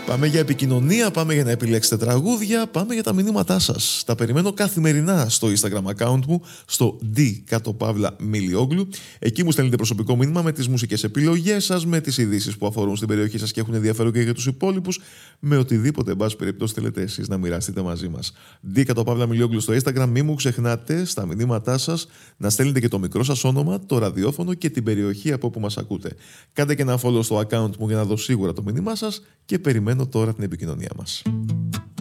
Πάμε για επικοινωνία, πάμε για να επιλέξετε τραγούδια, πάμε για τα μηνύματά σας. Τα περιμένω καθημερινά στο Instagram account μου, στο d_Milioglu. Εκεί μου στέλνετε προσωπικό μήνυμα με τις μουσικές επιλογές σας, με τις ειδήσεις που αφορούν στην περιοχή σας και έχουν ενδιαφέρον και για τους υπόλοιπους, με οτιδήποτε, εν πάση περιπτώσει, θέλετε εσείς να μοιραστείτε μαζί μας. d_Milioglu στο Instagram. Μην μου ξεχνάτε στα μηνύματά σας να στέλνετε και το μικρό σας όνομα, το ραδιόφωνο και την περιοχή από όπου μας ακούτε. Κάντε και ένα follow στο account μου για να δω σίγουρα το μήνυμά σας και περιμένω τώρα την επικοινωνία μας.